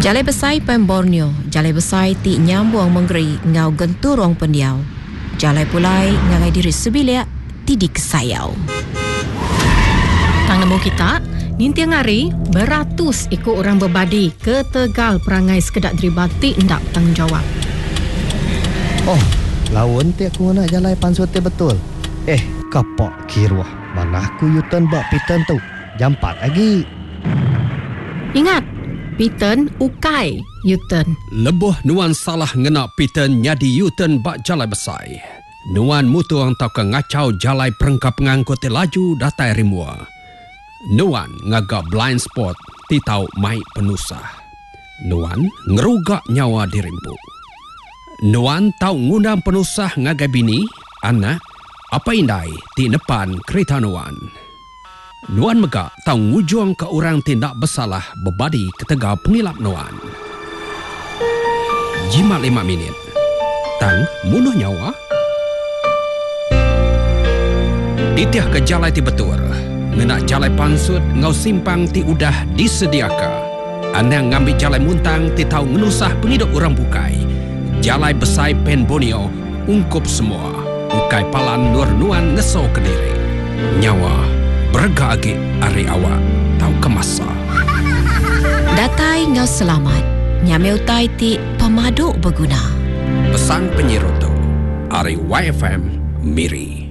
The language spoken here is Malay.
Jalai besai pen Borneo, jalai besai ti nyambung menggeri ngau genturong pendiau. Jalai pulai ngagai diri sebilia ti kesayau. Tang nemu kita, nintiang hari beratus ikut orang berbadi ke Tegal perangai sekedak deribati ndak tanggungjawab. Oh, lawan ti aku nak jalai pansute betul. Kapok kiruah. Mana aku yutan bak pitan tu. Jam 4 lagi. Ingat, Piten ukai Yuten. Lebuh nuan salah ngena Piten nyadi Yuten bak jalai besai. Nuan mutuang tau ke ngacau jalai perengkap pengangkut laju datai rimua. Nuan ngagak blind spot ti tau mai penusah. Nuan ngerugak nyawa dirimpu. Nuan tau ngundang penusah ngagai bini, anak, apa indai ti depan kereta Nuan. Nuan megak tau ngujung ke orang tindak bersalah berbadi ke Tegal pengilap Nuan. Jimat 5 minit. Tang munuh nyawa. Ditiah ke jalai ti betul. Ngenak jalai pansut ngau simpang ti udah disediaka. Anang ngambil jalai muntang ti tau ngenusah penghidup orang bukai. Jalai besai pen Borneo ungkup semua. Ukai palan nur Nuan ngeso ke diri. Nyawa berga agi ari awak tau kemasa. Datai ngau selamat. Nyameu tai ti pemaduk berguna. Pesan penyirutu. Ari YFM Miri.